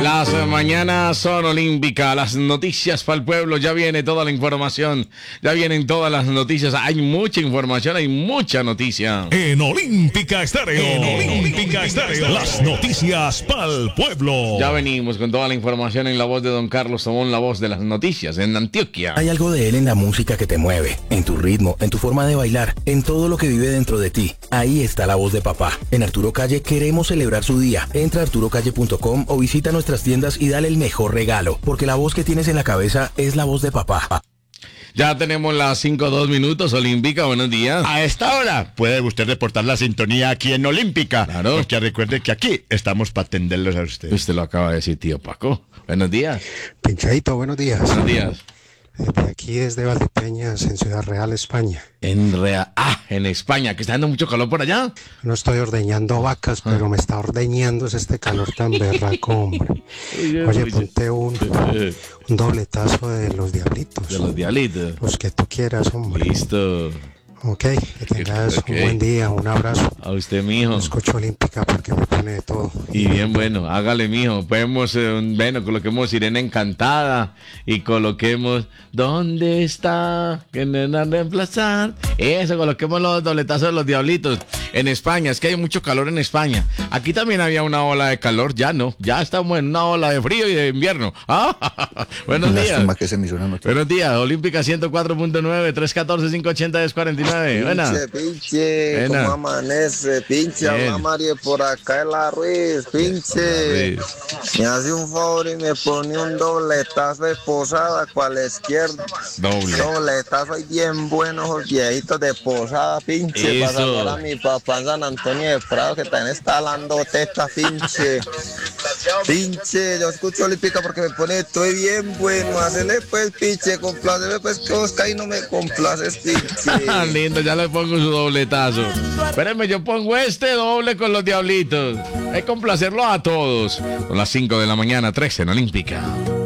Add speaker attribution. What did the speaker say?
Speaker 1: Las mañanas son olímpicas, las noticias para el pueblo, ya viene toda la información, ya vienen todas las noticias, hay mucha información, hay mucha noticia.
Speaker 2: En Olímpica Estéreo, las noticias para el pueblo.
Speaker 1: Ya venimos con toda la información en la voz de don Carlos Tobón, la voz de las noticias en Antioquia.
Speaker 3: Hay algo de él en la música que te mueve, en tu ritmo, en tu forma de bailar, en todo lo que vive dentro de ti. Ahí está la voz de papá. En Arturo Calle queremos celebrar su día. Entra a arturocalle.com o visita nuestras tiendas y dale el mejor regalo, porque la voz que tienes en la cabeza es la voz de papá.
Speaker 1: Ya tenemos las 5:02 Olímpica, buenos días.
Speaker 4: A esta hora puede usted reportar la sintonía aquí en Olímpica.
Speaker 1: Claro.
Speaker 4: Porque recuerde que aquí estamos para atenderlos a ustedes.
Speaker 1: Usted lo acaba de decir, tío Paco. Buenos días.
Speaker 5: Pinchadito, buenos días.
Speaker 1: Buenos días.
Speaker 5: Desde aquí, desde Valdepeñas, en Ciudad Real, España.
Speaker 1: En España, que está dando mucho calor por allá.
Speaker 5: No estoy ordeñando vacas, pero me está ordeñando este calor tan berraco, hombre. Oye, ponte un dobletazo de los diablitos.
Speaker 1: De los diablitos.
Speaker 5: Los que tú quieras, hombre.
Speaker 1: Listo.
Speaker 5: Ok, que tengas
Speaker 1: Ok.
Speaker 5: un buen día, un abrazo.
Speaker 1: A usted, mijo.
Speaker 5: Escucho Olímpica porque me pone de todo.
Speaker 1: Y bien bueno, hágale, mijo. Podemos, coloquemos Sirena Encantada y coloquemos ¿dónde está? Que me van a reemplazar. Eso, coloquemos los dobletazos de los diablitos. En España, es que hay mucho calor en España. Aquí también había una ola de calor, ya no. Ya estamos en una ola de frío y de invierno. Buenos días.
Speaker 6: Que se me hizo una noche.
Speaker 1: Buenos días, Olímpica 104.9, 314-580-1049. Buena.
Speaker 7: Pinche,
Speaker 1: Buena.
Speaker 7: ¿cómo amanece? Pinche,
Speaker 1: Bien.
Speaker 7: habla Mario por acá en la Ruiz, pinche. Me hace un favor y me pone un dobletazo de posada, cual izquierda.
Speaker 1: Doble.
Speaker 7: Dobletazo ahí bien buenos, los viejitos de posada, pinche.
Speaker 1: Eso.
Speaker 7: Para saludar a mi papá en San Antonio de Prado, que también está dando testa, pinche. Pinche, yo escucho Olímpica porque me pone, estoy bien bueno. Hacele pues, pinche, complaceme pues, que Oscar y no me complaces, pinche.
Speaker 1: Lindo, ya le pongo su dobletazo. Espérenme, yo pongo este doble con los diablitos. Hay que complacerlo a todos. Son las 5 de la mañana, 13 en Olímpica.